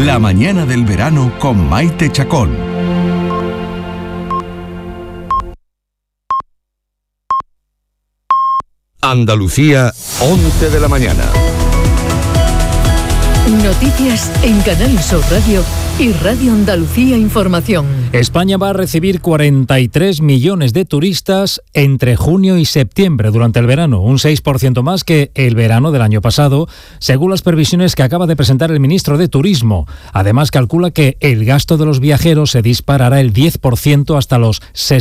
La mañana del verano con Maite Chacón. Andalucía, 11 de la mañana. Noticias en Canal Sur Radio y Radio Andalucía Información. España va a recibir 43 millones de turistas entre junio y septiembre durante el verano, un 6% más que el verano del año pasado, según las previsiones que acaba de presentar el ministro de Turismo. Además, calcula que el gasto de los viajeros se disparará el 10% hasta los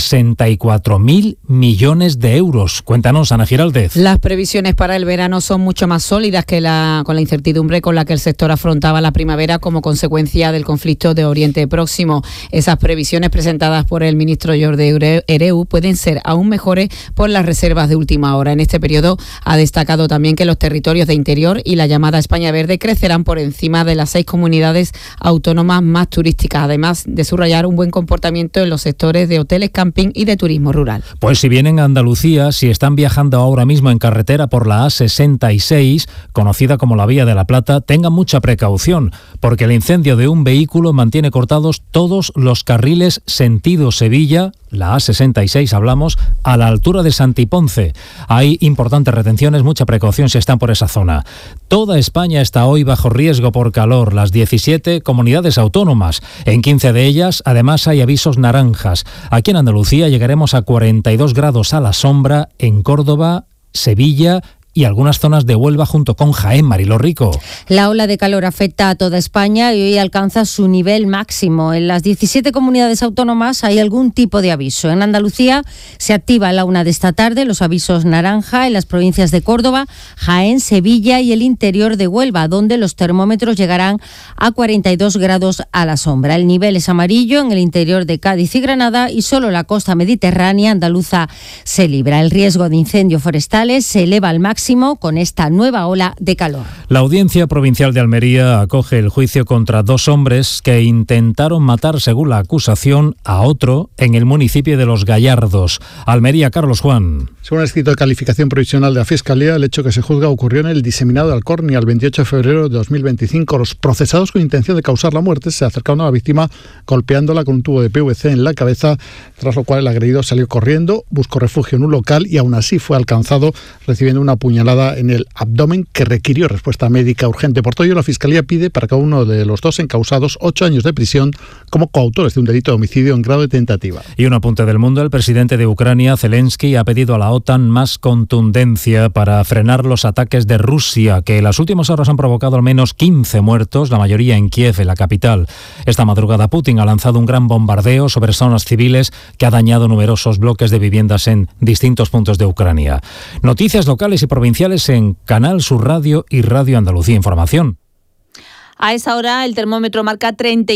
64.000 millones de euros. Cuéntanos, Ana Giraldez. Las previsiones para el verano son mucho más sólidas que con la incertidumbre con la que el sector afrontaba la primavera como consecuencia del conflicto de Oriente Próximo. Esas previsiones presentadas por el ministro Jordi Hereu pueden ser aún mejores por las reservas de última hora. En este periodo ha destacado también que los territorios de interior y la llamada España Verde crecerán por encima de las 6 comunidades autónomas más turísticas, además de subrayar un buen comportamiento en los sectores de hoteles, camping y de turismo rural. Pues si vienen a Andalucía, si están viajando ahora mismo en carretera por la A66, conocida como la Vía de la Plata, tengan mucha precaución, porque el incendio de un vehículo mantiene cortados todos los carriles sentido Sevilla, la A66 hablamos, a la altura de Santiponce. Hay importantes retenciones, mucha precaución si están por esa zona. Toda España está hoy bajo riesgo por calor, las 17 comunidades autónomas. En 15 de ellas, además, hay avisos naranjas. Aquí en Andalucía llegaremos a 42 grados a la sombra en Córdoba, Sevilla y algunas zonas de Huelva junto con Jaén. Mariló Rico. La ola de calor afecta a toda España y hoy alcanza su nivel máximo. En las 17 comunidades autónomas hay algún tipo de aviso. En Andalucía se activa a la 1 de esta tarde los avisos naranja en las provincias de Córdoba, Jaén, Sevilla y el interior de Huelva, donde los termómetros llegarán a 42 grados a la sombra. El nivel es amarillo en el interior de Cádiz y Granada y solo la costa mediterránea andaluza se libra. El riesgo de incendios forestales se eleva al máximo con esta nueva ola de calor. La Audiencia Provincial de Almería acoge el juicio contra 2 hombres que intentaron matar, según la acusación, a otro en el municipio de Los Gallardos. Almería, Carlos Juan. Según el escrito de calificación provisional de la Fiscalía, el hecho que se juzga ocurrió en el diseminado de Alcornia el 28 de febrero de 2025. Los procesados con intención de causar la muerte se acercaron a la víctima golpeándola con un tubo de PVC en la cabeza, tras lo cual el agredido salió corriendo, buscó refugio en un local y aún así fue alcanzado recibiendo una puñalada en el abdomen que requirió respuesta médica urgente. Por todo ello, la Fiscalía pide para cada uno de los 2 encausados 8 años de prisión como coautores de un delito de homicidio en grado de tentativa. Y un apunte del mundo: el presidente de Ucrania, Zelensky, ha pedido a la OTAN más contundencia para frenar los ataques de Rusia, que en las últimas horas han provocado al menos 15 muertos, la mayoría en Kiev, en la capital. Esta madrugada Putin ha lanzado un gran bombardeo sobre zonas civiles que ha dañado numerosos bloques de viviendas en distintos puntos de Ucrania. Noticias locales y provinciales en Canal Sur Radio y Radio Andalucía Información. A esa hora el termómetro marca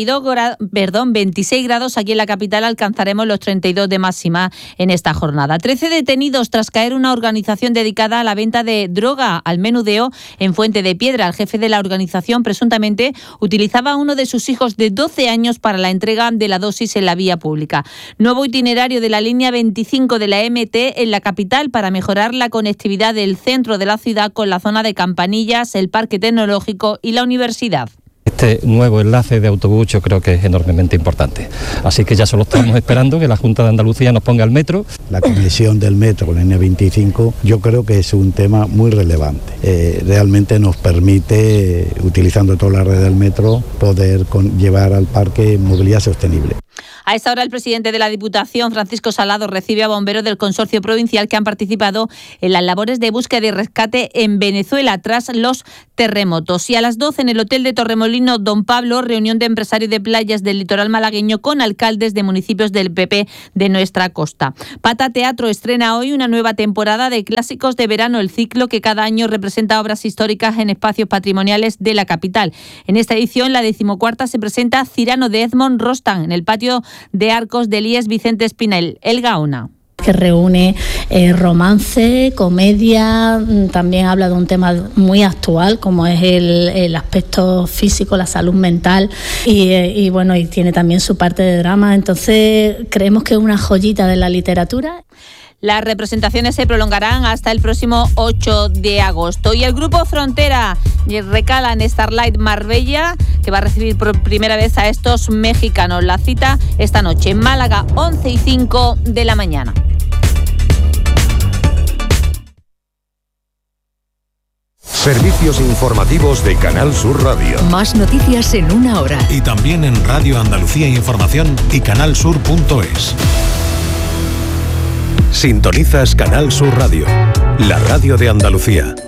26 grados. Aquí en la capital alcanzaremos los 32 de máxima en esta jornada. 13 detenidos tras caer una organización dedicada a la venta de droga al menudeo en Fuente de Piedra. El jefe de la organización presuntamente utilizaba a uno de sus hijos de 12 años para la entrega de la dosis en la vía pública. Nuevo itinerario de la línea 25 de la MT en la capital para mejorar la conectividad del centro de la ciudad con la zona de Campanillas, el Parque Tecnológico y la Universidad. Este nuevo enlace de autobús yo creo que es enormemente importante. Así que ya solo estamos esperando que la Junta de Andalucía nos ponga el metro. La conexión del metro con el N25 yo creo que es un tema muy relevante. Realmente nos permite, utilizando toda la red del metro, poder llevar al parque movilidad sostenible. A esta hora el presidente de la Diputación, Francisco Salado, recibe a bomberos del Consorcio Provincial que han participado en las labores de búsqueda y rescate en Venezuela tras los terremotos. Y a las 12 en el Hotel de Torremolinos Don Pablo, reunión de empresarios de playas del litoral malagueño con alcaldes de municipios del PP de nuestra costa. Pata Teatro estrena hoy una nueva temporada de clásicos de verano, el ciclo que cada año representa obras históricas en espacios patrimoniales de la capital. En esta edición, la 14ª, se presenta Cyrano de Edmond Rostand en el patio de Arcos del IES Vicente Espinel, El Gaona. Que reúne romance, comedia, también habla de un tema muy actual como es el aspecto físico, la salud mental y bueno, y tiene también su parte de drama, entonces creemos que es una joyita de la literatura. Las representaciones se prolongarán hasta el próximo 8 de agosto. Y el Grupo Frontera recala en Starlight Marbella, que va a recibir por primera vez a estos mexicanos. La cita esta noche en Málaga, 11:05 de la mañana. Servicios informativos de Canal Sur Radio. Más noticias en una hora. Y también en Radio Andalucía Información y canalsur.es. Sintonizas Canal Sur Radio, la radio de Andalucía.